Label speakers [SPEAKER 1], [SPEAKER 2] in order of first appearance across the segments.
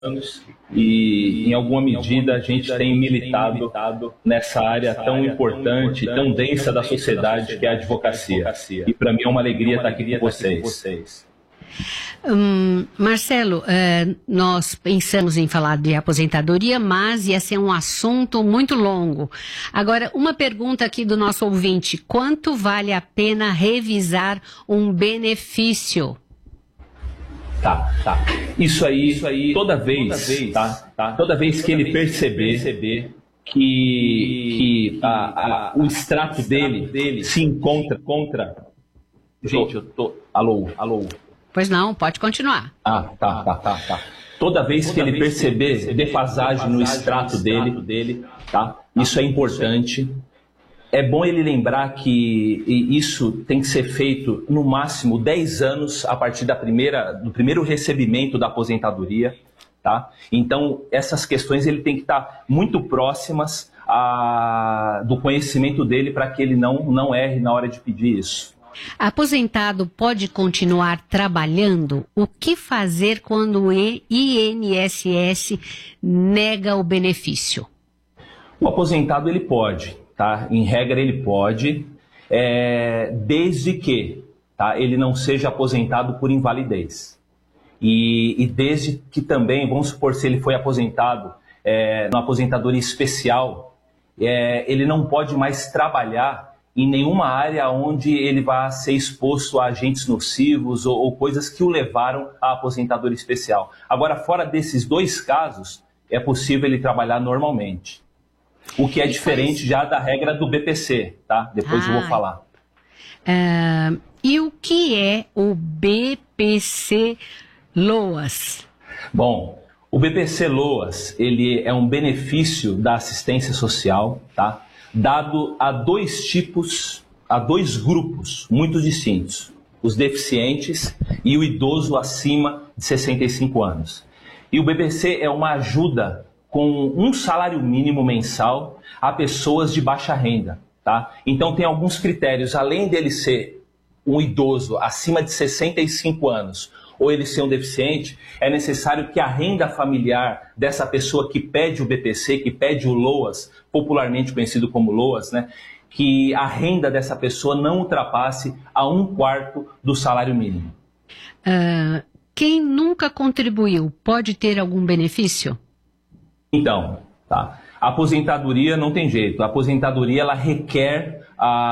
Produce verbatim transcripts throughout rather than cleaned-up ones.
[SPEAKER 1] e, em alguma medida, a gente tem militado nessa área tão importante, tão densa da sociedade que é a advocacia. E para mim é uma alegria estar aqui com vocês.
[SPEAKER 2] Hum, Marcelo, eh, nós pensamos em falar de aposentadoria, mas ia ser um assunto muito longo. Agora, uma pergunta aqui do nosso ouvinte: quanto vale a pena revisar um benefício?
[SPEAKER 1] Tá, tá. Isso aí, isso aí, toda vez, toda vez, tá, tá, toda vez que ele perceber, perceber que, que a, a, o extrato dele, dele se encontra contra. Gente, eu tô. Alô, alô.
[SPEAKER 2] Pois não, pode continuar.
[SPEAKER 1] Ah, tá, tá, tá, tá. Toda vez que ele perceber defasagem no extrato dele, dele, tá? Isso é importante. É bom ele lembrar que isso tem que ser feito no máximo dez anos a partir da primeira, do primeiro recebimento da aposentadoria, tá? Então, essas questões ele tem que estar muito próximas a, do conhecimento dele para que ele não, não erre na hora de pedir isso.
[SPEAKER 2] Aposentado pode continuar trabalhando? O que fazer quando o I N S S nega o benefício?
[SPEAKER 1] O aposentado ele pode, tá? Em regra ele pode, é, desde que, tá, ele não seja aposentado por invalidez. E, e desde que também, vamos supor, se ele foi aposentado é, numa aposentadoria especial, é, ele não pode mais trabalhar em nenhuma área onde ele vai ser exposto a agentes nocivos ou, ou coisas que o levaram à aposentadoria especial. Agora, fora desses dois casos, é possível ele trabalhar normalmente. O que é diferente já da regra do B P C, tá? Depois ah, eu vou falar.
[SPEAKER 2] Uh, e o que é o B P C LOAS?
[SPEAKER 1] Bom, o B P C LOAS, ele é um benefício da assistência social, tá? Dado a dois tipos, a dois grupos muito distintos, os deficientes e o idoso acima de sessenta e cinco anos. E o B P C é uma ajuda com um salário mínimo mensal a pessoas de baixa renda, tá? Então tem alguns critérios, além dele ser um idoso acima de sessenta e cinco anos ou ele ser um deficiente, é necessário que a renda familiar dessa pessoa que pede o B P C, que pede o LOAS, popularmente conhecido como LOAS, né, que a renda dessa pessoa não ultrapasse a um quarto do salário mínimo.
[SPEAKER 2] Uh, quem nunca contribuiu pode ter algum benefício?
[SPEAKER 1] Então, tá. A aposentadoria não tem jeito. A aposentadoria ela requer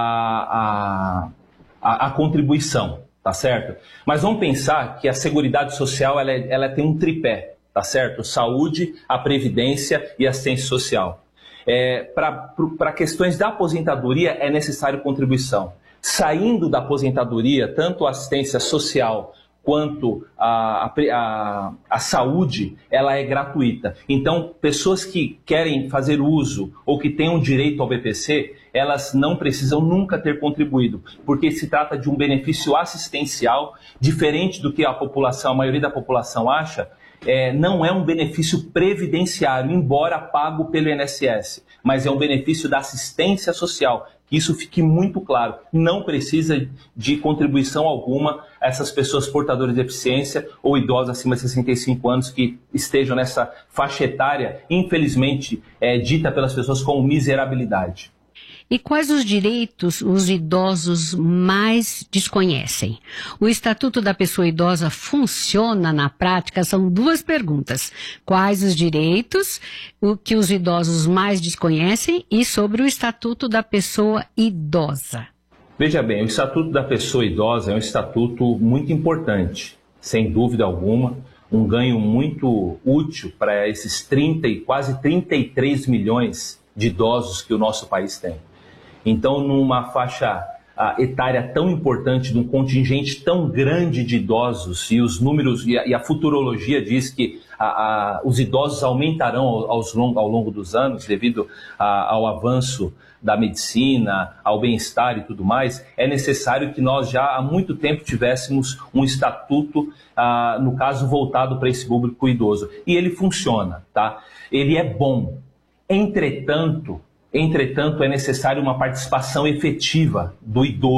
[SPEAKER 1] a, a, a, a contribuição. Tá certo? Mas vamos pensar que a Seguridade Social ela, ela tem um tripé, tá certo? Saúde, a Previdência e a assistência social. É, Para questões da aposentadoria é necessário contribuição. Saindo da aposentadoria, tanto a assistência social quanto a, a, a saúde, ela é gratuita. Então, pessoas que querem fazer uso ou que tenham direito ao B P C, elas não precisam nunca ter contribuído, porque se trata de um benefício assistencial, diferente do que a população, a maioria da população acha, é, não é um benefício previdenciário, embora pago pelo I N S S, mas é um benefício da assistência social. Que isso fique muito claro, não precisa de contribuição alguma a essas pessoas portadoras de deficiência ou idosas acima de sessenta e cinco anos que estejam nessa faixa etária, infelizmente, é, dita pelas pessoas como miserabilidade.
[SPEAKER 2] E quais os direitos os idosos mais desconhecem? O Estatuto da Pessoa Idosa funciona na prática? São duas perguntas. Quais os direitos o que os idosos mais desconhecem e sobre o Estatuto da Pessoa Idosa?
[SPEAKER 1] Veja bem, o Estatuto da Pessoa Idosa é um estatuto muito importante, sem dúvida alguma, um ganho muito útil para esses trinta e quase trinta e três milhões de idosos que o nosso país tem. Então, numa faixa uh, etária tão importante, de um contingente tão grande de idosos, e os números, e a, e a futurologia diz que a, a, os idosos aumentarão aos long, ao longo dos anos, devido a, ao avanço da medicina, ao bem-estar e tudo mais, é necessário que nós já há muito tempo tivéssemos um estatuto, uh, no caso, voltado para esse público idoso. E ele funciona, tá? Ele é bom. Entretanto, Entretanto, é necessário uma participação efetiva do idoso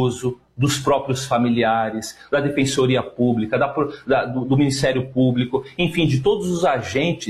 [SPEAKER 1] dos próprios familiares, da Defensoria Pública, da, da, do, do Ministério Público, enfim, de todos os agentes